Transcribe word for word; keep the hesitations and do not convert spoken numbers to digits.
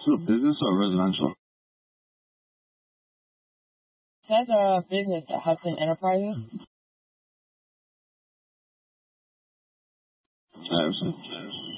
still business or residential? It says uh, business at Hudson Enterprises. Harrison.